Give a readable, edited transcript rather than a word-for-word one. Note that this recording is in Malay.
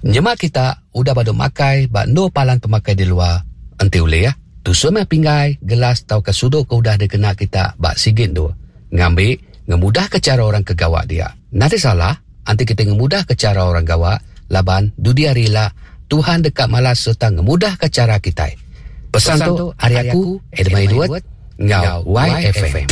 Nyemak kita udah pada makai bak no palan pemakai di luar. Ente boleh ya. Tu semua pinggai, gelas tau ke sudut ke udah dikena kita bak sigit tu. Ngambil, ngemudah ke cara orang ke gawak dia. Nanti salah, nanti kita ngemudah ke cara orang gawak, laban dudia rela, Tuhan dekat malas serta ngemudah ke cara kita. Pesan tu, hari aku, Edmai Duat, Ngau YFM.